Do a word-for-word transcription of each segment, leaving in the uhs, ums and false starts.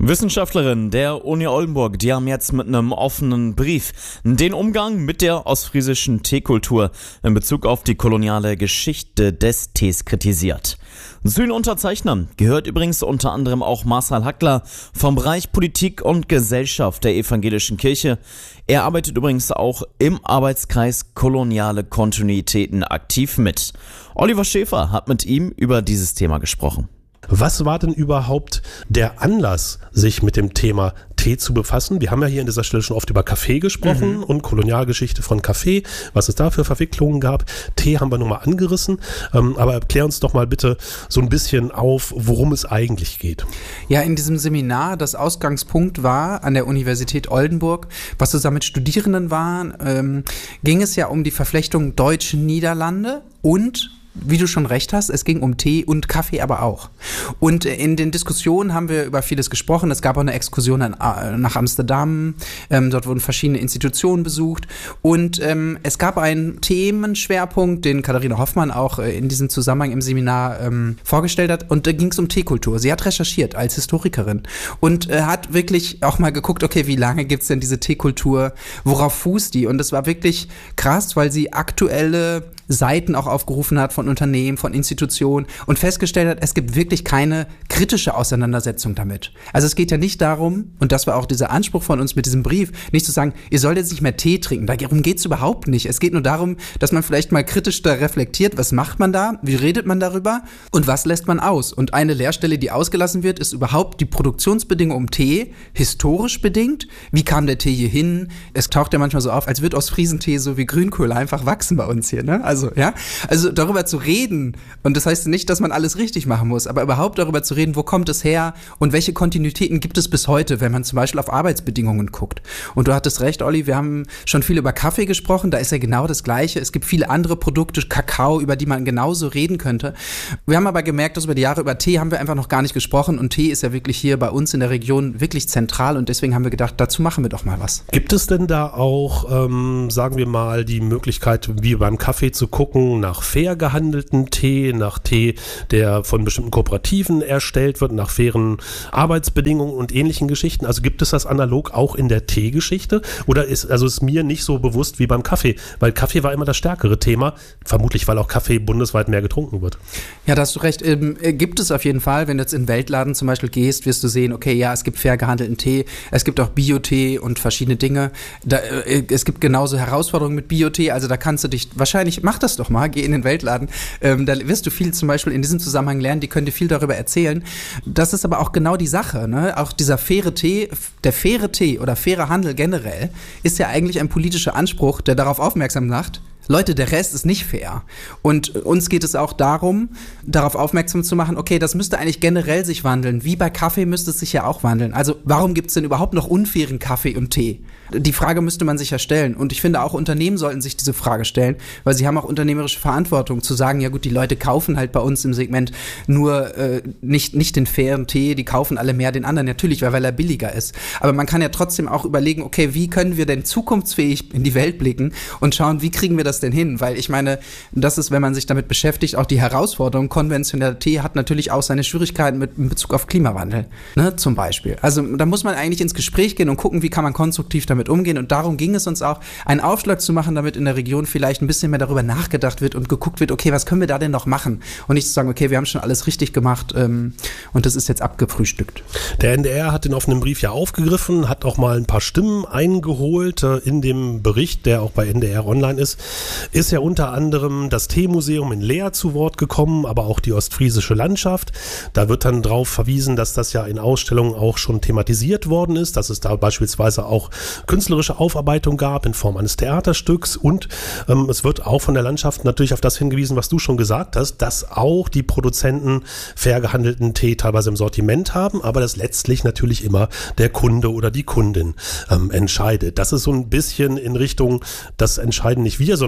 Wissenschaftlerinnen der Uni Oldenburg, die haben jetzt mit einem offenen Brief den Umgang mit der ostfriesischen Teekultur in Bezug auf die koloniale Geschichte des Tees kritisiert. Zu den Unterzeichnern gehört übrigens unter anderem auch Marcel Hackler vom Bereich Politik und Gesellschaft der Evangelischen Kirche. Er arbeitet übrigens auch im Arbeitskreis Koloniale Kontinuitäten aktiv mit. Oliver Schäfer hat mit ihm über dieses Thema gesprochen. Was war denn überhaupt der Anlass, sich mit dem Thema Tee zu befassen? Wir haben ja hier an dieser Stelle schon oft über Kaffee gesprochen mhm. und Kolonialgeschichte von Kaffee, was es da für Verwicklungen gab. Tee haben wir nur mal angerissen, ähm, aber erklär uns doch mal bitte so ein bisschen auf, worum es eigentlich geht. Ja, in diesem Seminar, das Ausgangspunkt war an der Universität Oldenburg, was zusammen mit Studierenden waren, ähm, ging es ja um die Verflechtung Deutsch-Niederlande und wie du schon recht hast, es ging um Tee und Kaffee aber auch. Und in den Diskussionen haben wir über vieles gesprochen. Es gab auch eine Exkursion an, nach Amsterdam. Ähm, dort wurden verschiedene Institutionen besucht. Und ähm, es gab einen Themenschwerpunkt, den Katharina Hoffmann auch äh, in diesem Zusammenhang im Seminar ähm, vorgestellt hat. Und da ging es um Teekultur. Sie hat recherchiert als Historikerin und äh, hat wirklich auch mal geguckt, okay, wie lange gibt's denn diese Teekultur? Worauf fußt die? Und das war wirklich krass, weil sie aktuelle Seiten auch aufgerufen hat von Unternehmen, von Institutionen und festgestellt hat, es gibt wirklich keine kritische Auseinandersetzung damit. Also es geht ja nicht darum, und das war auch dieser Anspruch von uns mit diesem Brief, nicht zu sagen, ihr sollt jetzt nicht mehr Tee trinken, darum geht es überhaupt nicht. Es geht nur darum, dass man vielleicht mal kritisch da reflektiert, was macht man da, wie redet man darüber und was lässt man aus. Und eine Leerstelle, die ausgelassen wird, ist überhaupt die Produktionsbedingungen um Tee, historisch bedingt. Wie kam der Tee hier hin? Es taucht ja manchmal so auf, als wird Ostfriesentee so wie Grünkohle einfach wachsen bei uns hier, ne? Also, ja, also darüber zu reden, und das heißt nicht, dass man alles richtig machen muss, aber überhaupt darüber zu reden, wo kommt es her und welche Kontinuitäten gibt es bis heute, wenn man zum Beispiel auf Arbeitsbedingungen guckt. Und du hattest recht, Olli, wir haben schon viel über Kaffee gesprochen, da ist ja genau das Gleiche. Es gibt viele andere Produkte, Kakao, über die man genauso reden könnte. Wir haben aber gemerkt, dass über die Jahre über Tee haben wir einfach noch gar nicht gesprochen, und Tee ist ja wirklich hier bei uns in der Region wirklich zentral, und deswegen haben wir gedacht, dazu machen wir doch mal was. Gibt es denn da auch, ähm, sagen wir mal, die Möglichkeit, wie beim Kaffee zu gucken, nach fair gehandelten Tee, nach Tee, der von bestimmten Kooperativen erstellt wird, nach fairen Arbeitsbedingungen und ähnlichen Geschichten? Also gibt es das analog auch in der Teegeschichte? Oder ist, also ist mir nicht so bewusst wie beim Kaffee, weil Kaffee war immer das stärkere Thema, vermutlich weil auch Kaffee bundesweit mehr getrunken wird. Ja, da hast du recht. Ähm, gibt es auf jeden Fall, wenn du jetzt in den Weltladen zum Beispiel gehst, wirst du sehen, okay, ja, es gibt fair gehandelten Tee, es gibt auch Bio-Tee und verschiedene Dinge. Da, äh, es gibt genauso Herausforderungen mit Bio-Tee, also da kannst du dich, wahrscheinlich, mach das doch mal, geh in den Weltladen, ähm, da wirst du viel zum Beispiel in diesem Zusammenhang lernen, die können dir viel darüber erzählen. Das ist aber auch genau die Sache, ne? Auch dieser faire Tee, der faire Tee oder faire Handel generell ist ja eigentlich ein politischer Anspruch, der darauf aufmerksam macht, Leute, der Rest ist nicht fair. Und uns geht es auch darum, darauf aufmerksam zu machen, okay, das müsste eigentlich generell sich wandeln. Wie bei Kaffee müsste es sich ja auch wandeln. Also warum gibt es denn überhaupt noch unfairen Kaffee und Tee? Die Frage müsste man sich ja stellen. Und ich finde, auch Unternehmen sollten sich diese Frage stellen, weil sie haben auch unternehmerische Verantwortung, zu sagen, ja gut, die Leute kaufen halt bei uns im Segment nur äh, nicht, nicht den fairen Tee, die kaufen alle mehr den anderen, natürlich, weil, weil er billiger ist. Aber man kann ja trotzdem auch überlegen, okay, wie können wir denn zukunftsfähig in die Welt blicken und schauen, wie kriegen wir das denn hin? Weil ich meine, das ist, wenn man sich damit beschäftigt, auch die Herausforderung. Konventioneller Tee hat natürlich auch seine Schwierigkeiten mit in Bezug auf Klimawandel, ne, zum Beispiel. Also da muss man eigentlich ins Gespräch gehen und gucken, wie kann man konstruktiv damit umgehen. Und darum ging es uns auch, einen Aufschlag zu machen, damit in der Region vielleicht ein bisschen mehr darüber nachgedacht wird und geguckt wird, okay, was können wir da denn noch machen? Und nicht zu sagen, okay, wir haben schon alles richtig gemacht ähm, und das ist jetzt abgefrühstückt. Der N D R hat den offenen Brief ja aufgegriffen, hat auch mal ein paar Stimmen eingeholt. Äh, in dem Bericht, der auch bei N D R online ist, ist ja unter anderem das Teemuseum in Leer zu Wort gekommen, aber auch die ostfriesische Landschaft. Da wird dann darauf verwiesen, dass das ja in Ausstellungen auch schon thematisiert worden ist, dass es da beispielsweise auch künstlerische Aufarbeitung gab in Form eines Theaterstücks, und ähm, es wird auch von der Landschaft natürlich auf das hingewiesen, was du schon gesagt hast, dass auch die Produzenten fair gehandelten Tee teilweise im Sortiment haben, aber dass letztlich natürlich immer der Kunde oder die Kundin ähm, entscheidet. Das ist so ein bisschen in Richtung, das entscheiden nicht wir, sondern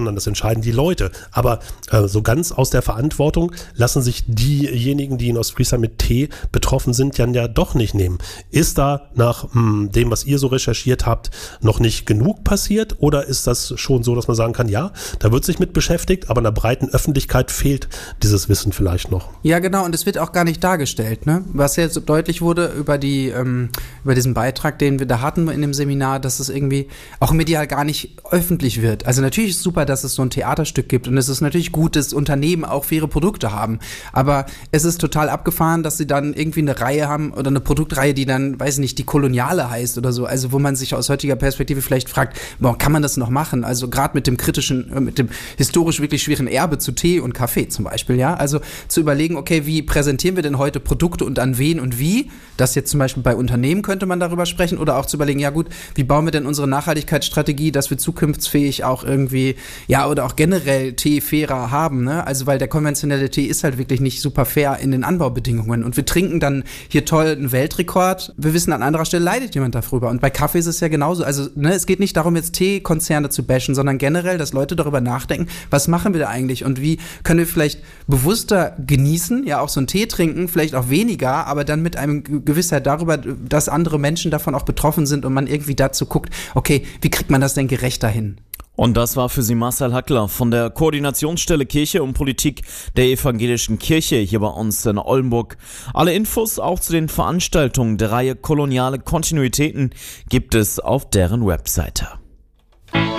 sondern das entscheiden die Leute. Aber äh, so ganz aus der Verantwortung lassen sich diejenigen, die in Ostfriesland mit Tee betroffen sind, ja, ja doch nicht nehmen. Ist da nach mh, dem, was ihr so recherchiert habt, noch nicht genug passiert oder ist das schon so, dass man sagen kann, ja, da wird sich mit beschäftigt, aber in der breiten Öffentlichkeit fehlt dieses Wissen vielleicht noch? Ja, genau, und es wird auch gar nicht dargestellt, ne? Was jetzt so deutlich wurde über die ähm, über diesen Beitrag, den wir da hatten in dem Seminar, dass es irgendwie auch medial gar nicht öffentlich wird. Also natürlich ist es super, dass es so ein Theaterstück gibt und es ist natürlich gut, dass Unternehmen auch faire Produkte haben, aber es ist total abgefahren, dass sie dann irgendwie eine Reihe haben oder eine Produktreihe, die dann, weiß ich nicht, die Koloniale heißt oder so, also wo man sich aus heutiger Perspektive vielleicht fragt, boah, kann man das noch machen? Also gerade mit dem kritischen, mit dem historisch wirklich schweren Erbe zu Tee und Kaffee zum Beispiel, ja, also zu überlegen, okay, wie präsentieren wir denn heute Produkte und an wen und wie? Das jetzt zum Beispiel bei Unternehmen könnte man darüber sprechen oder auch zu überlegen, ja gut, wie bauen wir denn unsere Nachhaltigkeitsstrategie, dass wir zukunftsfähig auch irgendwie, ja, oder auch generell Tee fairer haben, ne? Also weil der konventionelle Tee ist halt wirklich nicht super fair in den Anbaubedingungen und wir trinken dann hier toll einen Weltrekord, wir wissen, an anderer Stelle leidet jemand darüber und bei Kaffee ist es ja genauso, also ne, es geht nicht darum, jetzt Teekonzerne zu bashen, sondern generell, dass Leute darüber nachdenken, was machen wir da eigentlich und wie können wir vielleicht bewusster genießen, ja auch so einen Tee trinken, vielleicht auch weniger, aber dann mit einem Gewissheit darüber, dass andere Menschen davon auch betroffen sind und man irgendwie dazu guckt, okay, wie kriegt man das denn gerechter hin? Und das war für Sie Marcel Hackler von der Koordinationsstelle Kirche und Politik der Evangelischen Kirche hier bei uns in Oldenburg. Alle Infos auch zu den Veranstaltungen der Reihe Koloniale Kontinuitäten gibt es auf deren Webseite.